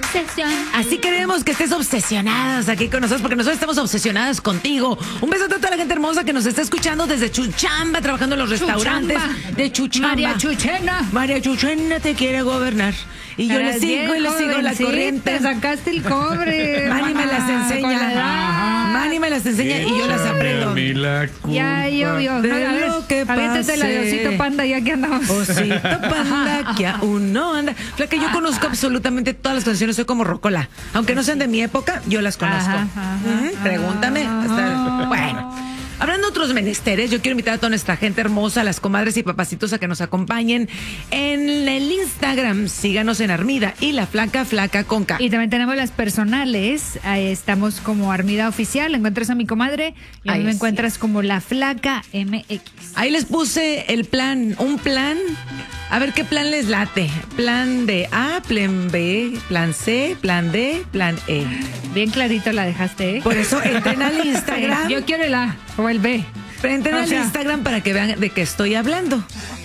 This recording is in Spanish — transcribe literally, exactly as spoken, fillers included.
obsesión. Así queremos que estés obsesionadas aquí con nosotros, porque nosotros estamos obsesionadas contigo. Un beso a toda la gente hermosa que nos está escuchando desde Chuchamba, trabajando en los restaurantes Chuchamba. de Chuchamba. María Chuchena. María Chuchena te quiere gobernar. Y yo le sigo y le sigo la corriente. Te sacaste el cobre. Manny me las enseña. Manny me las enseña y yo las aprendo. Ya llovió. De No, a ver, lo que aviéntate la de pase. Osito Panda ya que andamos. Osito Panda, que aún no anda. Flaca, yo conozco absolutamente todas las canciones, soy como rocola. Aunque no sean de mi época, yo las conozco. Ajá, ajá, Ujú, Pregúntame. Hasta- Bueno. Hablando de otros menesteres, yo quiero invitar a toda nuestra gente hermosa, a las comadres y papacitos, a que nos acompañen en el Instagram. Síganos en Armida y la Flaca Flaca con K. Y también tenemos las personales. Ahí estamos como Armida Oficial. Encuentras a mi comadre y a mí Ahí me sí. encuentras como la Flaca M X. Ahí les puse el plan, un plan. A ver qué plan les late. Plan de A, plan B, plan C, plan D, plan E. Bien clarito la dejaste, ¿eh? Por eso entren al Instagram. Yo quiero el A o el B. Entren O al sea, Instagram para que vean de qué estoy hablando.